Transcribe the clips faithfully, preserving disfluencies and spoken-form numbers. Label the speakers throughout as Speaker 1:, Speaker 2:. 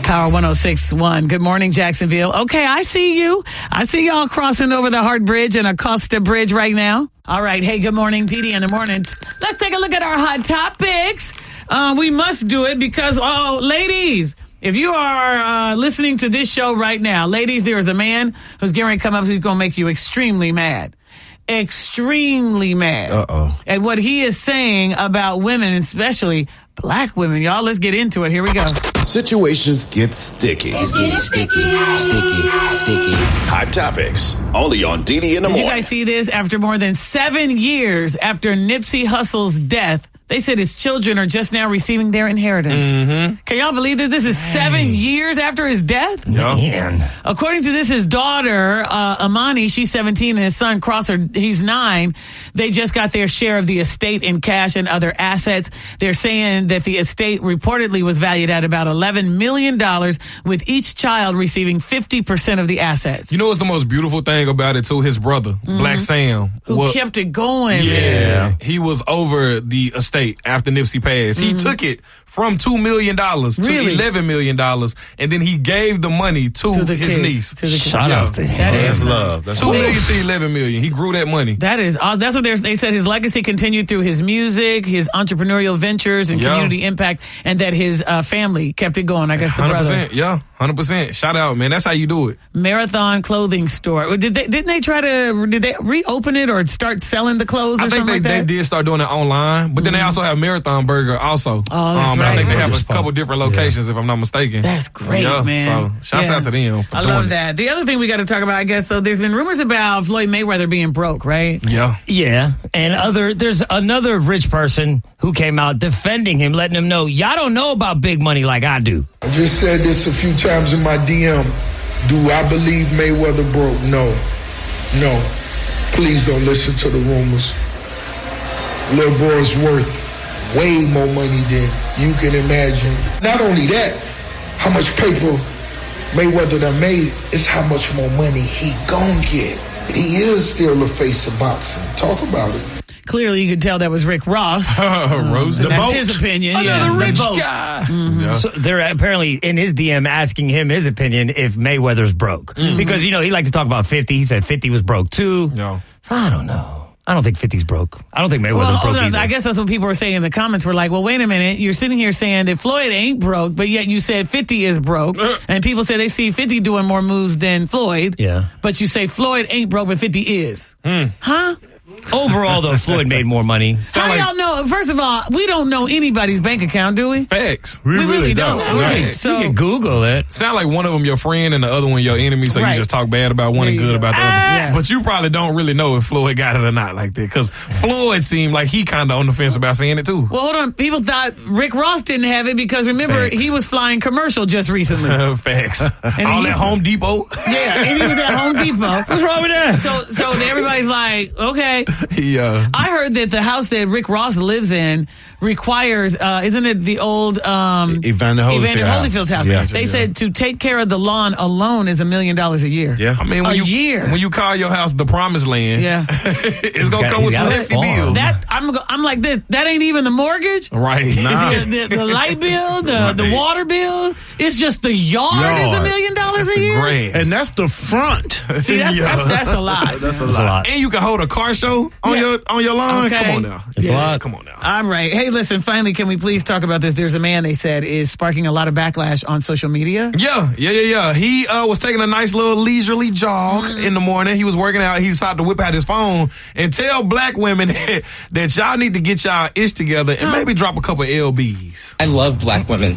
Speaker 1: Power one oh six point one. Good morning, Jacksonville. Okay, I see you. I see y'all crossing over the Hart Bridge and Acosta Bridge right now. All right. Hey, good morning, Dee Dee in the morning. Let's take a look at our hot topics. Uh, we must do it because, oh, ladies, if you are uh, listening to this show right now, ladies, there is a man who's getting ready to come up who's going to make you extremely mad. Extremely mad.
Speaker 2: Uh-oh.
Speaker 1: At what he is saying about women, especially black women. Y'all, let's get into it. Here we go.
Speaker 2: Situations get sticky.
Speaker 3: It's getting sticky, sticky, sticky.
Speaker 2: Hot topics. Only on Dee Dee in the
Speaker 1: Did
Speaker 2: morning.
Speaker 1: you guys see this? After more than seven years after Nipsey Hussle's death, they said his children are just now receiving their inheritance. Mm-hmm. Can y'all believe that this is seven years after his death?
Speaker 4: Yeah.
Speaker 3: Man.
Speaker 1: According to this, his daughter, uh, Amani, she's seventeen, and his son, Crosser, he's nine. They just got their share of the estate in cash and other assets. They're saying that the estate reportedly was valued at about eleven million dollars, with each child receiving fifty percent of the assets.
Speaker 4: You know what's the most beautiful thing about it, too? His brother, mm-hmm. Black Sam.
Speaker 1: Who
Speaker 4: well,
Speaker 1: kept it going,
Speaker 4: yeah,
Speaker 1: man.
Speaker 4: He was over the estate after Nipsey passed. Mm-hmm. He took it from two million dollars to
Speaker 1: really?
Speaker 4: eleven million dollars, and then he gave the money to,
Speaker 1: to the
Speaker 4: his
Speaker 1: kids,
Speaker 4: niece.
Speaker 1: To the
Speaker 3: Shout
Speaker 4: yeah.
Speaker 3: out to him.
Speaker 1: That
Speaker 2: That's
Speaker 1: is
Speaker 2: love. That's
Speaker 4: two
Speaker 2: love.
Speaker 4: million to eleven million. He grew that money.
Speaker 1: That is awesome. That's what they're, they said. His legacy continued through his music, his entrepreneurial ventures, and
Speaker 4: Yeah.
Speaker 1: community impact, and that his uh, family kept it going. I guess the
Speaker 4: one hundred
Speaker 1: brother.
Speaker 4: percent, yeah, one hundred percent. Shout out, man. That's how you do it.
Speaker 1: Marathon Clothing Store. Did they, didn't they try to? Did they reopen it or start selling the clothes or
Speaker 4: I think
Speaker 1: something
Speaker 4: they,
Speaker 1: like that?
Speaker 4: they did start doing it online, but then they also have Marathon Burger also.
Speaker 1: Oh, that's
Speaker 4: um,
Speaker 1: right.
Speaker 4: I think they have
Speaker 3: Burger's
Speaker 4: a couple
Speaker 3: fun.
Speaker 4: different locations, if I'm not mistaken.
Speaker 1: That's great,
Speaker 4: yeah,
Speaker 1: man.
Speaker 4: So shouts
Speaker 1: Yeah.
Speaker 4: out to them for
Speaker 1: I
Speaker 4: doing
Speaker 1: love
Speaker 4: it.
Speaker 1: that. The other thing we got to talk about, I guess, so there's been rumors about Floyd Mayweather being broke, right?
Speaker 4: Yeah.
Speaker 3: Yeah, and other there's another rich person who came out defending him, letting him know, y'all don't know about big money like I do.
Speaker 5: I just said this a few times in my D M. Do I believe Mayweather broke? No. No. Please don't listen to the rumors. Lil Bro's worth way more money than you can imagine. Not only that, how much paper Mayweather done made is how much more money he gon' get. He is still the face of boxing. Talk about it.
Speaker 1: Clearly, you could tell that was Rick Ross.
Speaker 4: Rose
Speaker 1: And
Speaker 4: the
Speaker 1: that's
Speaker 4: boat.
Speaker 1: his opinion.
Speaker 3: Another
Speaker 1: yeah,
Speaker 3: rich
Speaker 1: the vote.
Speaker 3: guy.
Speaker 4: Yeah.
Speaker 3: So they're apparently in his D M asking him his opinion if Mayweather's broke.
Speaker 1: Mm-hmm.
Speaker 3: Because, you know, he liked to talk about fifty. He said fifty was broke too.
Speaker 4: Yeah.
Speaker 3: So I don't know. I don't think fifty's broke. I don't think Mayweather's
Speaker 1: Well,
Speaker 3: broke
Speaker 1: hold on.
Speaker 3: either.
Speaker 1: I guess that's what people were saying in the comments. Were like, well, wait a minute. You're sitting here saying that Floyd ain't broke, but yet you said fifty is broke. And people say they see fifty doing more moves than Floyd.
Speaker 3: Yeah.
Speaker 1: But you say Floyd ain't broke, but fifty is. Huh?
Speaker 3: Overall, though, Floyd made more money.
Speaker 1: How
Speaker 4: like-
Speaker 1: y'all know? First of all, we don't know anybody's bank account, do we?
Speaker 4: Facts.
Speaker 1: We really don't.
Speaker 4: Right.
Speaker 1: Okay, so
Speaker 3: you can Google it.
Speaker 4: Sound like one of them your friend and the other one your enemy, so
Speaker 1: Right.
Speaker 4: you just talk bad about one
Speaker 1: There
Speaker 4: and
Speaker 1: you
Speaker 4: good
Speaker 1: go.
Speaker 4: about the other.
Speaker 1: Yeah.
Speaker 4: But you probably don't really know if Floyd got it or not like that, because Floyd seemed like he kind of on the fence about saying it too.
Speaker 1: well, hold on. People thought Rick Ross didn't have it because remember
Speaker 4: Facts.
Speaker 1: he was flying commercial just recently.
Speaker 4: Facts. All
Speaker 1: he
Speaker 4: at
Speaker 1: used-
Speaker 4: Home Depot.
Speaker 1: Yeah, and he was at Home Depot.
Speaker 3: What's wrong with that?
Speaker 1: So, so everybody's like, okay.
Speaker 4: he, uh,
Speaker 1: I heard that the house that Rick Ross lives in requires, uh, isn't it the old um,
Speaker 2: Evander Holyfield
Speaker 1: Evander
Speaker 2: house.
Speaker 1: Holyfield's house?
Speaker 2: Yeah.
Speaker 1: They said to take care of the lawn alone is a million dollars a year.
Speaker 2: Yeah.
Speaker 4: I mean, when
Speaker 1: A
Speaker 4: you
Speaker 1: year.
Speaker 4: when you call your house the promised land,
Speaker 1: Yeah.
Speaker 4: it's gonna
Speaker 3: got-
Speaker 4: come with
Speaker 3: he's
Speaker 4: some
Speaker 3: got a
Speaker 4: hefty
Speaker 3: farm.
Speaker 4: bills.
Speaker 1: That I'm go- I'm like this. That ain't even the mortgage.
Speaker 4: right.
Speaker 2: Nah.
Speaker 1: The, the, the light bill, the, the
Speaker 4: Right.
Speaker 1: water bill. It's just the yard is a
Speaker 2: Yard.
Speaker 1: million dollars a
Speaker 4: the
Speaker 1: year.
Speaker 4: grass.
Speaker 2: And that's the front.
Speaker 1: See, that's,
Speaker 4: Yeah.
Speaker 1: that's, that's a lot.
Speaker 2: That's a
Speaker 3: That's a
Speaker 2: lot.
Speaker 3: lot.
Speaker 4: And you can hold a car show on
Speaker 1: Yeah.
Speaker 4: your on your lawn.
Speaker 1: Okay.
Speaker 4: Come on now.
Speaker 3: It's a lot.
Speaker 4: Come on now.
Speaker 1: All right. Hey, listen, finally, can we please talk about this? There's a man, they said, is sparking a lot of backlash on social media.
Speaker 4: Yeah, yeah, yeah, yeah. He uh, was taking a nice little leisurely jog in the morning. He was working out. He decided to whip out his phone and tell black women that, that y'all need to get y'all ish together and maybe drop a couple L Bs.
Speaker 6: I love black women,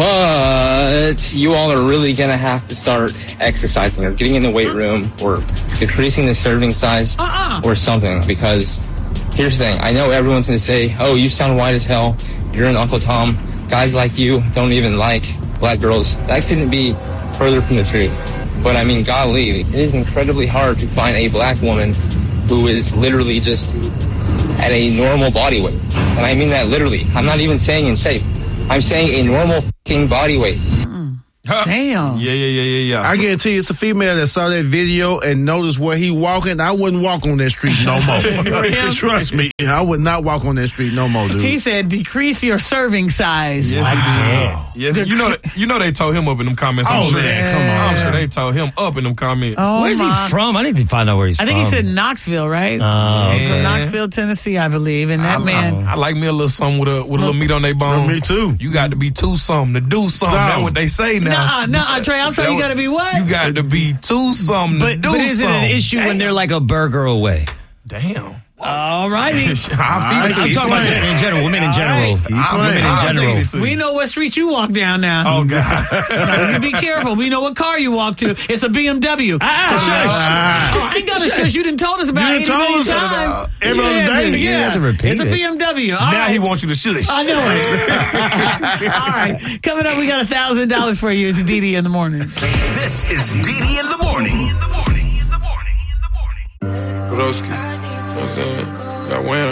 Speaker 6: but you all are really gonna have to start exercising or getting in the weight room or decreasing the serving size
Speaker 1: Uh-uh.
Speaker 6: or something. Because here's the thing: I know everyone's gonna say, "Oh, you sound white as hell. You're an Uncle Tom. Guys like you don't even like black girls." That couldn't be further from the truth. But I mean, golly, it is incredibly hard to find a black woman who is literally just at a normal body weight. And I mean that literally. I'm not even saying in shape. I'm saying a normal fucking body weight.
Speaker 1: Damn.
Speaker 4: Yeah, yeah, yeah, yeah, yeah.
Speaker 7: I guarantee you it's a female that saw that video and noticed where he walking. I wouldn't walk on that street no more. Trust me, I would not walk on that street no more, dude.
Speaker 1: He said decrease your serving size.
Speaker 4: Yes, he did. Yes, you know, you know they told him up in them comments. I'm
Speaker 7: Oh,
Speaker 4: sure.
Speaker 7: man,
Speaker 4: come
Speaker 7: come
Speaker 4: on.
Speaker 7: on.
Speaker 4: I'm sure they told him up in them comments.
Speaker 1: Oh,
Speaker 3: Where's
Speaker 1: my.
Speaker 3: he from? I need to find out where he's
Speaker 1: I
Speaker 3: from.
Speaker 1: think he said Knoxville, right?
Speaker 3: Oh,
Speaker 1: He's from
Speaker 4: man.
Speaker 1: Knoxville, Tennessee, I believe. And that
Speaker 4: I,
Speaker 1: man.
Speaker 4: I, I like me a little something with a with a little meat on their bone.
Speaker 7: Me too.
Speaker 4: You got to be two something to do something.
Speaker 7: Some.
Speaker 4: That's what they say now.
Speaker 1: Nuh-uh, nuh-uh, Trey. I'm sorry, you got to be what?
Speaker 4: You got to be two something to
Speaker 3: But,
Speaker 4: do
Speaker 3: but is it
Speaker 4: something.
Speaker 3: an issue when they're like a burger away?
Speaker 4: Damn.
Speaker 1: All righty.
Speaker 4: I feel it.
Speaker 3: I'm
Speaker 4: Keep
Speaker 3: talking about
Speaker 4: playing.
Speaker 3: gen- in general, women in general.
Speaker 7: Keep
Speaker 4: I-
Speaker 7: playing.
Speaker 3: Women in
Speaker 4: I'll say
Speaker 3: general.
Speaker 4: it to you.
Speaker 1: We know what street you walk down now.
Speaker 4: Oh God.
Speaker 1: Now, you be careful. We know what car you walk to. It's a B M W.
Speaker 3: Ah, shush.
Speaker 1: Oh, I ain't got to shush. You didn't told us about
Speaker 7: You
Speaker 1: it
Speaker 7: done
Speaker 1: any
Speaker 7: told us
Speaker 1: time.
Speaker 7: about it every
Speaker 1: You
Speaker 7: other
Speaker 1: didn't have
Speaker 7: day.
Speaker 1: to-
Speaker 3: You didn't
Speaker 1: Yeah,
Speaker 3: have to repeat
Speaker 1: it's a
Speaker 3: it.
Speaker 1: B M W. All
Speaker 4: Now
Speaker 1: right.
Speaker 4: he wants you to shush.
Speaker 1: I know it. All right. Coming up, we got a thousand dollars for you. It's Dee Dee in the morning.
Speaker 2: This is Dee Dee in the morning. In the morning. In the morning. In the morning.
Speaker 5: Broski. You know what I'm saying? Got wham.